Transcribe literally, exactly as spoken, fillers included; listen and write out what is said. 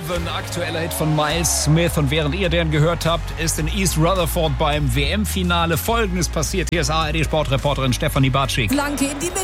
Heaven, aktueller Hit von Miles Smith. Und während ihr den gehört habt, ist in East Rutherford beim W M-Finale Folgendes passiert. Hier ist A R D-Sportreporterin Stefanie Bartschik. Flanke in die Mitte.